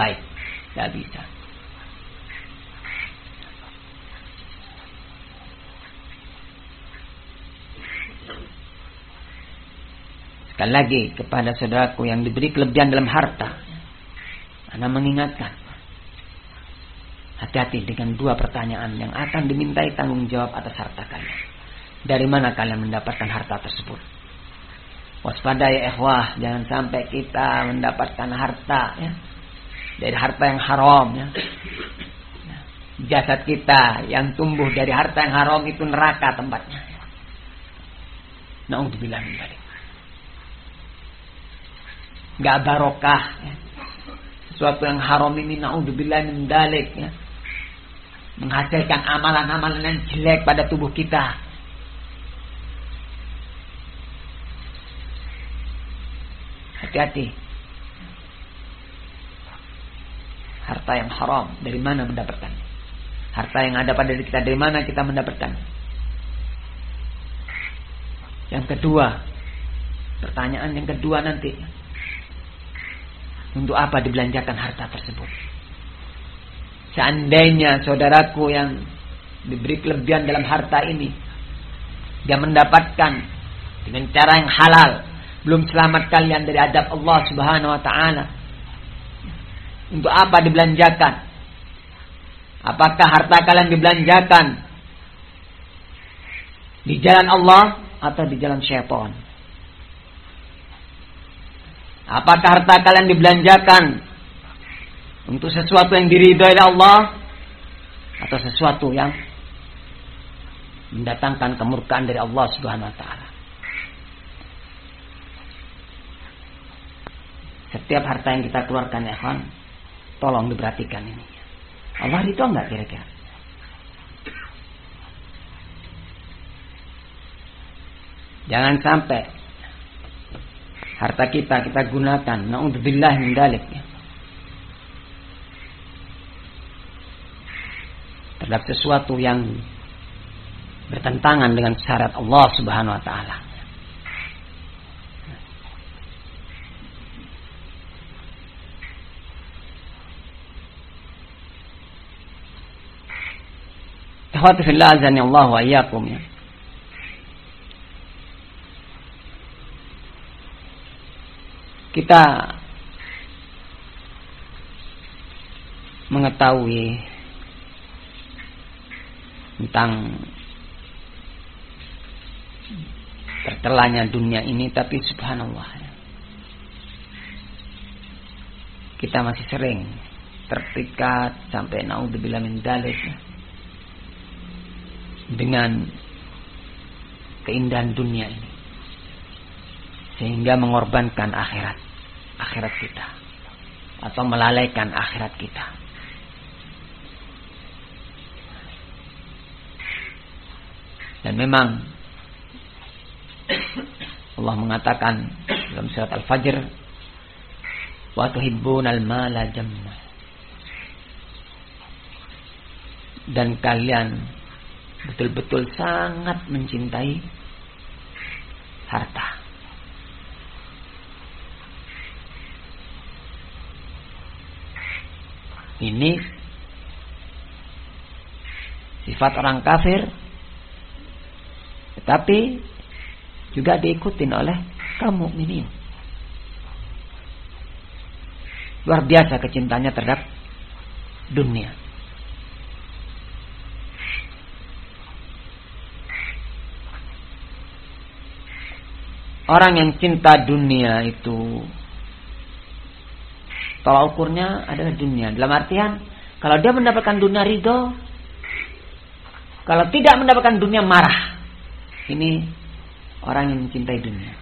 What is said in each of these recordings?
baik. Tidak bisa. Sekali lagi kepada saudaraku yang diberi kelebihan dalam harta, Ana mengingatkan, hati-hati dengan dua pertanyaan yang akan dimintai tanggung jawab atas harta kalian. Dari mana kalian mendapatkan harta tersebut? Waspada ya ikhwah, jangan sampai kita mendapatkan harta ya, dari harta yang haram ya. Jasad kita yang tumbuh dari harta yang haram itu neraka tempatnya. Na'udzubillah min dzalik. Enggak barokah ya. Sesuatu yang haram ini na'udzubillah min dzalik ya, menghasilkan amalan-amalan yang jelek pada tubuh kita. Hati-hati. Harta yang haram dari mana mendapatkannya? Harta yang ada pada diri kita dari mana kita mendapatkannya? Yang kedua, pertanyaan yang kedua nanti, untuk apa dibelanjakan harta tersebut? Seandainya saudaraku yang diberi kelebihan dalam harta ini, dia mendapatkan dengan cara yang halal, belum selamat kalian dari adab Allah Subhanahu wa ta'ala, untuk apa dibelanjakan? Apakah harta kalian dibelanjakan di jalan Allah atau di jalan syaitan? Apakah harta kalian dibelanjakan untuk sesuatu yang diridhoi oleh Allah atau sesuatu yang mendatangkan kemurkaan dari Allah Subhanahu wa ta'ala? Setiap harta yang kita keluarkan ya kawan, tolong diperhatikan ini. Allah ridho enggak kira-kira? Jangan sampai harta kita gunakan na'udzubillah min dzalik ya, terhadap sesuatu yang bertentangan dengan syarat Allah Subhanahu wa ta'ala. Ikhwati fillah azani Allah wa iyyakum ya. Kita mengetahui tentang tercelanya dunia ini, tapi subhanallah ya, kita masih sering terpikat sampai naudzubillah min dzalik ya, dengan keindahan dunia ini, sehingga mengorbankan akhirat kita atau melalaikan akhirat kita. Dan memang Allah mengatakan dalam surat Al-Fajr, wa tuhibbunal mala jamma, dan kalian betul-betul sangat mencintai harta. Ini sifat orang kafir, tetapi juga diikutin oleh kaum mukminin. Luar biasa kecintanya terhadap dunia. Orang yang cinta dunia itu tolak ukurnya adalah dunia. Dalam artian, kalau dia mendapatkan dunia ridho, kalau tidak mendapatkan dunia marah. Ini orang yang mencintai dunia.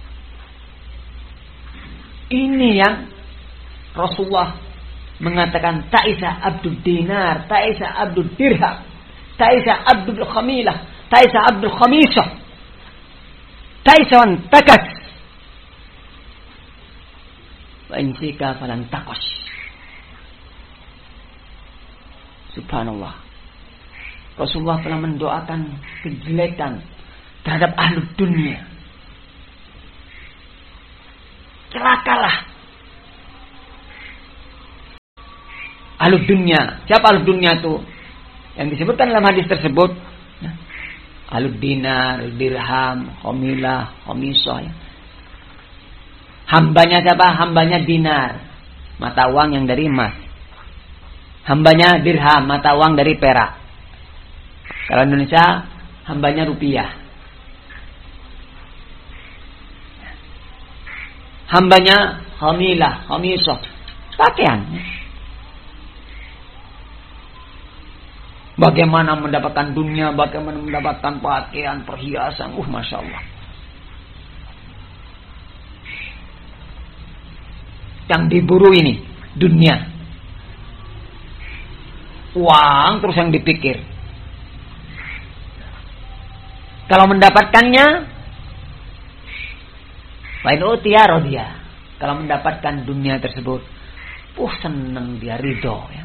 Ini yang Rasulullah mengatakan, ta'isa abdul dinar, ta'isa abdul dirham, ta'isa abdul khamilah, ta'isa abdul khamisah, ta'isa wan takas, wa insika falan taqash. Subhanallah. Rasulullah telah mendoakan kejelekan terhadap ahli dunia. Celakalah Ahlud dunya. Siapa ahlud dunya itu? Yang disebutkan dalam hadis tersebut, ahlud dinar, dirham, khamilah, khamisah. Ya. Hambanya siapa? Hambanya dinar, mata uang yang dari emas. Hambanya dirham, mata uang dari perak. Kalau Indonesia, hambanya rupiah. Hambanya khamilah, khamisah, pakaian. Bagaimana mendapatkan dunia, bagaimana mendapatkan pakaian, perhiasan. Masya Allah. Yang diburu ini, dunia. Uang terus yang dipikir. Kalau mendapatkannya, Wain utiya rodiya. Kalau mendapatkan dunia tersebut, senang dia, ridho ya.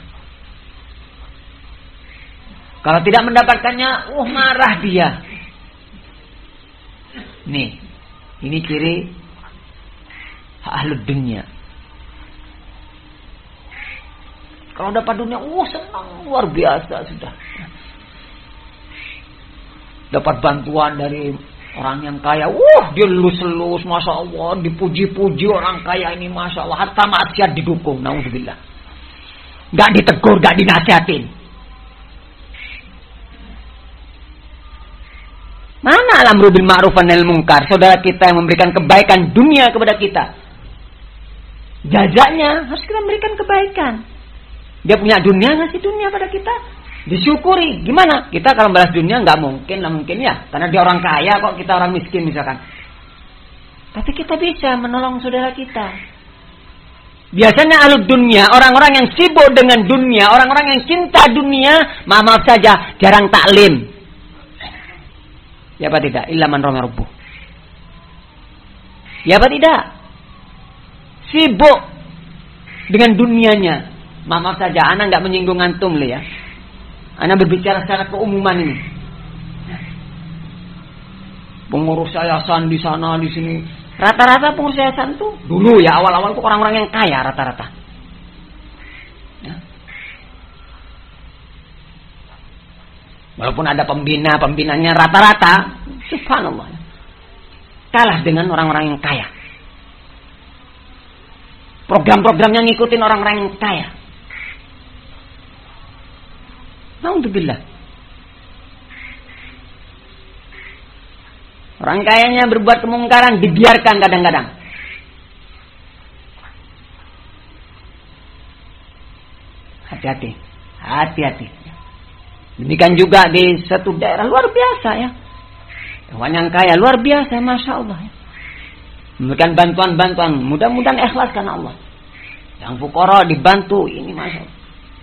Kalau tidak mendapatkannya, marah dia. Nih, ini ciri ahlud dunya. Kalau dapat dunia, senang luar biasa sudah. Dapat bantuan dari orang yang kaya, dia lulus-lulus, masya Allah, dipuji-puji orang kaya ini, masya Allah, hatta maksiat didukung, naudzubillah. Gak ditegur, gak dinasihatin. Mana al-amru bil ma'ruf wa nahy anil munkar? Saudara kita yang memberikan kebaikan dunia kepada kita, jajaknya harus kita berikan kebaikan. Dia punya dunia, ngasih dunia pada kita, disyukuri. Gimana? Kita kalau balas dunia nggak mungkin lah, mungkin ya, karena dia orang kaya kok, kita orang miskin misalkan. Tapi kita bisa menolong saudara kita. Biasanya ahlud dunia, orang-orang yang sibuk dengan dunia, orang-orang yang cinta dunia, maaf saja, jarang taklim. Ya apa tidak? Illa man rahima rabbuh. Ya apa tidak? Sibuk dengan dunianya. Maaf saja, ana nggak menyinggung antum ya. Ana berbicara secara keumuman ini. Pengurus yayasan di sana di sini, rata-rata pengurus yayasan tuh dulu ya awal-awal tuh orang-orang yang kaya rata-rata. Ya. Walaupun ada pembinanya rata-rata, subhanallah, kalah dengan orang-orang yang kaya. Program-programnya ngikutin orang-orang yang kaya. Alhamdulillah. Orang kayanya berbuat kemungkaran dibiarkan kadang-kadang. Hati-hati. Hati-hati. Demikian juga di satu daerah luar biasa ya. Hewan yang kaya luar biasa, masya Allah. Memberikan bantuan-bantuan, mudah-mudahan ikhlas karena Allah. Yang fuqara dibantu, ini masya Allah.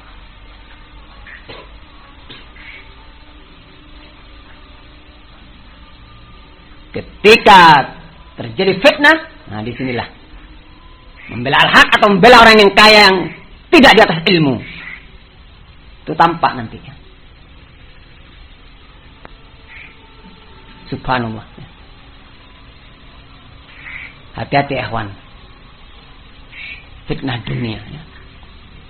Ketika terjadi fitnah, nah disinilah membela al-haq atau membela orang yang kaya yang tidak di atas ilmu, itu tampak nantinya. Subhanallah. Hati-hati ikhwan, fitnah dunia ya.